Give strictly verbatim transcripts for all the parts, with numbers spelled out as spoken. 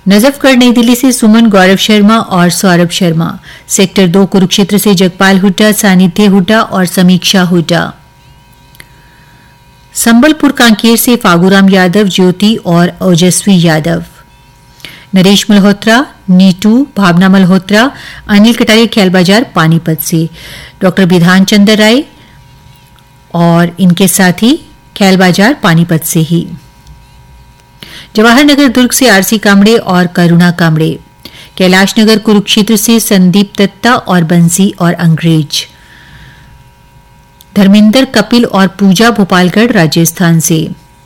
नजफगढ़ नई दिल्ली से सुमन गौरव शर्मा और सौरभ शर्मा, सेक्टर दो कुरुक्षेत्र से जगपाल हुड्डा, सानिध्य हुड्डा और समीक्षा हुड्डा, संबलपुर कांकेर से फागूराम यादव, ज्योति और ओजस्वी यादव, नरेश मल्होत्रा, नीटू, भावना मल्होत्रा, अनिल कटारिया ख्याल बाजार पानीपत से, डॉक्टर विधान चंद्र राय और इनके साथी ख्याल बाजार पानीपत से ही, जवाहर नगर दुर्ग से आरसी कामड़े और करुणा कामड़े, कैलाश नगर कुरुक्षेत्र से संदीप दत्ता और बंसी और अंग्रेज, धर्मेंद्र कपिल और पूजा भोपालगढ़ राजस्थान से,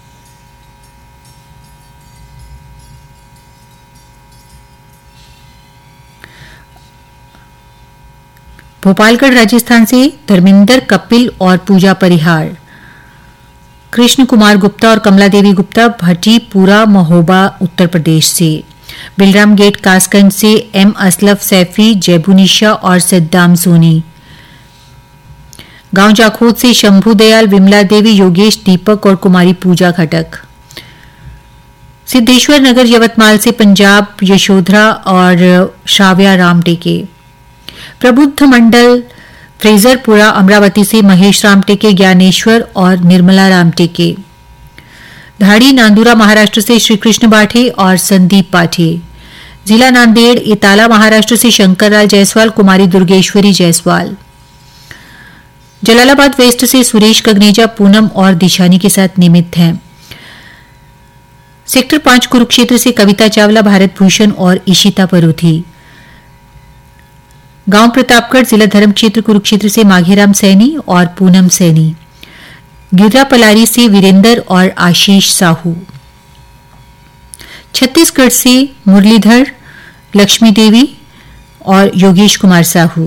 भोपालगढ़ राजस्थान से धर्मेंद्र कपिल और पूजा परिहार, कृष्ण कुमार गुप्ता और कमला देवी गुप्ता भटीपुरा महोबा उत्तर प्रदेश से, बिलराम गेट कासगंज से एम असलफ सैफी, जयबुनिशा और सद्दाम सोनी, गांव जाखोद से शंभू दयाल, विमला देवी, योगेश, दीपक और कुमारी पूजा खटक, सिद्धेश्वर नगर यवतमाल से पंजाब यशोधरा और श्राव्या राम टेके, प्रबुद्ध मंडल फ्रेजरपुरा अमरावती से महेश राम टेके, ज्ञानेश्वर और निर्मला राम टेके, धाड़ी नांदुरा महाराष्ट्र से श्री कृष्ण बाठे और संदीप पाठे, जिला नांदेड़ इताला महाराष्ट्र से शंकरलाल जायसवाल, कुमारी दुर्गेश्वरी जायसवाल, जलालाबाद वेस्ट से सुरेश कगनेजा, पूनम और दिशानी के साथ निमित्त हैं, सेक्टर पांच कुरुक्षेत्र से कविता चावला, भारत भूषण और इशिता परूथी, गांव प्रतापगढ़ जिला धर्म क्षेत्र कुरुक्षेत्र से माघेराम सैनी और पूनम सैनी, गिररा पलारी से वीरेंद्र और आशीष साहू, छत्तीसगढ़ से मुरलीधर, लक्ष्मी देवी और योगेश कुमार साहू,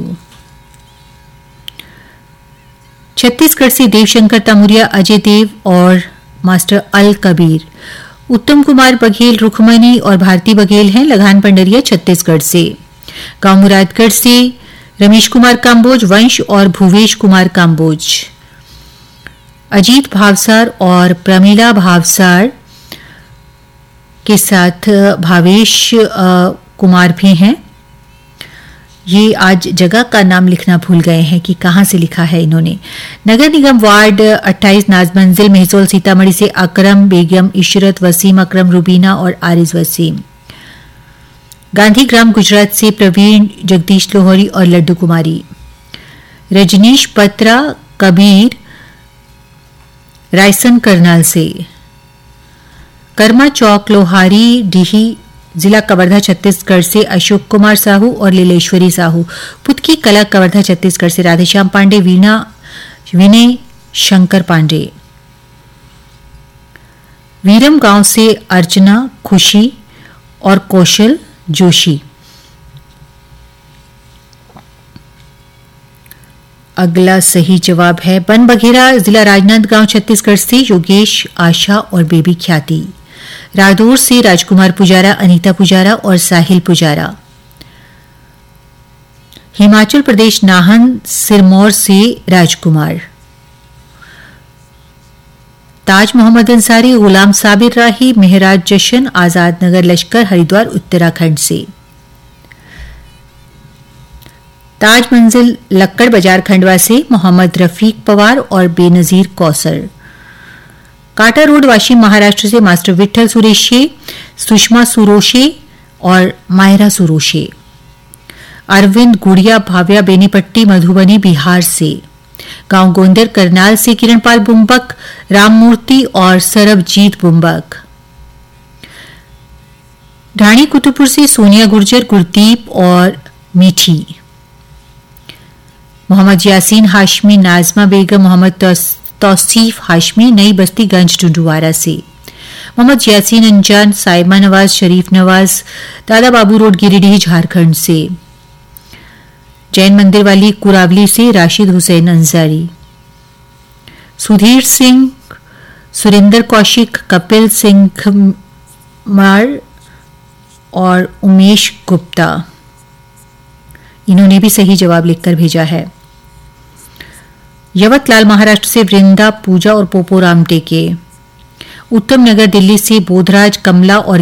छत्तीसगढ़ से देवशंकर तामुरिया, अजय देव और मास्टर अल कबीर, उत्तम कुमार बघेल, रुखमनी और भारती बघेल हैं लगान पंडरिया छत्तीसगढ़ से, गांव मुरादगढ़ से रमेश कुमार काम्बोज, वंश और भुवेश कुमार काम्बोज, अजीत भावसार और प्रमीला भावसार के साथ भावेश कुमार भी हैं। ये आज जगह का नाम लिखना भूल गए हैं कि कहां से लिखा है इन्होंने। नगर निगम वार्ड अट्ठाईस नाज मंजिल मेहसोल सीतामढ़ी से अकरम बेगम, इशरत, वसीम अकरम, रुबीना और आरिज वसीम, गांधीग्राम गुजरात से प्रवीण, जगदीश लोहरी और लड्डू कुमारी, रजनीश पत्रा, कबीर रायसन करनाल से, कर्मा चौक लोहारी डीही जिला कवर्धा छत्तीसगढ़ से अशोक कुमार साहू और लीलेश्वरी साहू, पुतकी कला कवर्धा छत्तीसगढ़ से राधेश्याम पांडे, वीणा विनय शंकर पांडे, वीरम गांव से अर्चना, खुशी और कौशल जोशी। अगला सही जवाब है बन बघेरा जिला राजनांदगांव छत्तीसगढ़ से योगेश, आशा और बेबी ख्याति, रादौर से राजकुमार पुजारा, अनीता पुजारा और साहिल पुजारा, हिमाचल प्रदेश नाहन सिरमौर से राजकुमार, ताज मोहम्मद अंसारी, गुलाम साबिर राही, मेहराज जशन, आजाद नगर लश्कर हरिद्वार उत्तराखंड से, ताज मंजिल लक्कड़ बाजार खंडवा से मोहम्मद रफीक पवार और बेनजीर कौसर, काटा रोड वाशिम महाराष्ट्र से मास्टर विठल सुरेशे, सुषमा सुरोशे और मायरा सुरोशे, अरविंद गुड़िया भाव्या बेनीपट्टी मधुबनी बिहार से, गांव गोंदर करनाल से किरणपाल बुम्बक, राममूर्ति और सरबजीत बुम्बक, ढाणी कुतुबपुर से सोनिया गुर्जर, गुरदीप और मीठी, मोहम्मद यासीन हाशमी, नाजमा बेगम, मोहम्मद तौसीफ हाशमी नई बस्ती गंज टुंडुवारा से, मोहम्मद यासीन अंजान, साइमा नवाज, शरीफ नवाज, दादा बाबू रोड गिरिडीह झारखंड से, जैन मंदिर वाली कुरावली से राशिद हुसैन अंसारी, सुधीर सिंह, सुरेंद्र कौशिक, कपिल सिंह मार और उमेश गुप्ता, इन्होंने भी सही जवाब लिखकर भेजा है। यवतलाल महाराष्ट्र से वृंदा, पूजा और पोपो राम टेके, उत्तम नगर दिल्ली से बोधराज, कमला और